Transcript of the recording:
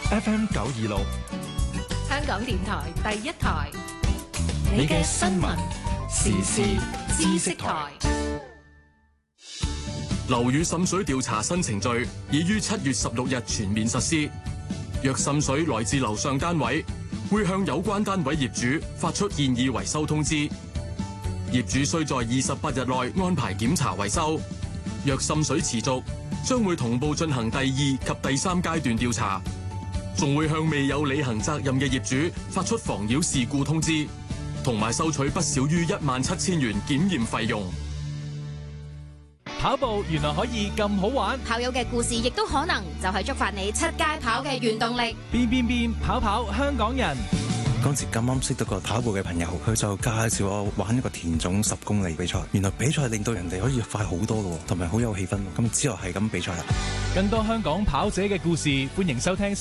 FM 926， 香港電台第一台， 你嘅新聞時事知識台。 樓宇滲水調查新程序已於7月16日全面實施。若滲水來自樓上單位，會向有關單位業主發出建議維修通知。業主須在28日內安排檢查維修。若滲水持續，將會同步進行第2及第3階段調查，仲會向未有履行責任嘅業主發出妨擾事故通知，同埋收取不少於17000元檢驗費用。 跑步原來可以咁好玩， 跑友嘅故事亦都可能就係觸發你出街跑嘅原動力。 變跑香港人。 嗰時咁啱識到個跑步嘅朋友，佢就介紹我玩一個田總10公里比賽。原來比賽令到人哋可以快好多咯，同埋好有氣氛。咁之後係咁比賽啦。 更多香港跑者嘅故事，歡迎收聽